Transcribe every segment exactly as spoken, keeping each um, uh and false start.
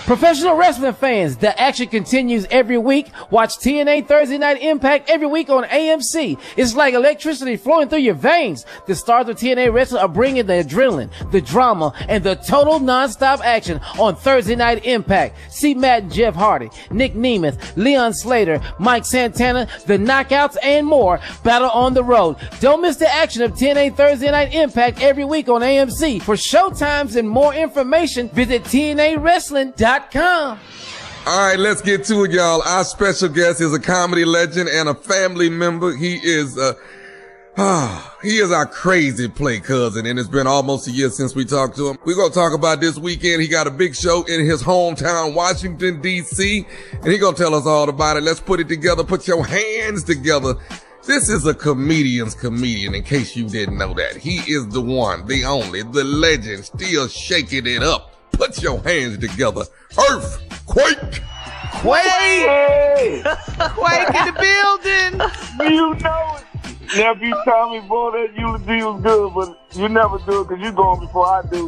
Professional wrestling fans, the action continues every week. Watch T N A Thursday Night Impact every week on A M C. It's like electricity flowing through your veins. The stars of T N A Wrestling are bringing the adrenaline, the drama, and the total non-stop action on Thursday Night Impact. See Matt and Jeff Hardy, Nick Nemeth, Leon Slater, Mike Santana, the Knockouts, and more battle on the road. Don't miss the action of T N A Thursday Night Impact every week on A M C. For showtimes and more information, visit T N A wrestling dot com. All right, let's get to it, y'all. Our special guest is a comedy legend and a family member. He is, uh, ah, he is our crazy play cousin, and it's been almost a year since we talked to him. We're going to talk about this weekend. He got a big show in his hometown, Washington, D C, and he's going to tell us all about it. Let's put it together. Put your hands together. This is a comedian's comedian, in case you didn't know that. He is the one, the only, the legend, still shaking it up. Put your hands together. Earthquake! Quake! Hey. Quake in the building! You know it. Nephew Tommy, boy, that eulogy was good, but you never do it because you going before I do.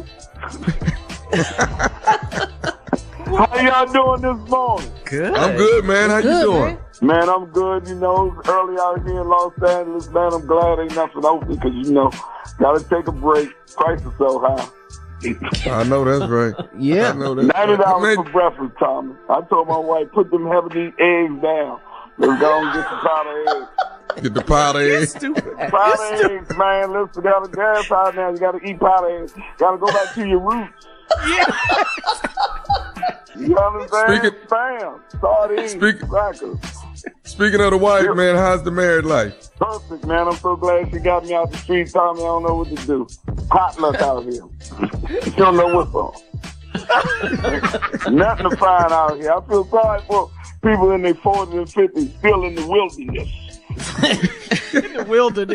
How y'all doing this morning? Good. I'm good, man. How Good, you doing? man. Man, I'm good. You know, it's early out here in Los Angeles, man. I'm glad ain't nothing open because, you know, gotta take a break. Price is so high. I know that's right. Yeah. I know that's ninety dollars right. for breakfast, Tommy. I told my wife, put them heavy eggs down. Let's go and get some powder eggs. Get the powder eggs. Stupid. Powder eggs, man. Listen, gotta gas out now. You gotta eat powder eggs. Gotta go back to your roots. Yeah. You understand? Speaking- Bam. Sardines, Speak- crackers. Speaking of the wife, man, how's the married life? Perfect, man. I'm so glad she got me out the street, Tommy. I don't know what to do. Hot luck out here. You don't know what's on. Nothing to find out here. I feel sorry for people in their forties and fifties still in the wilderness. In the wilderness.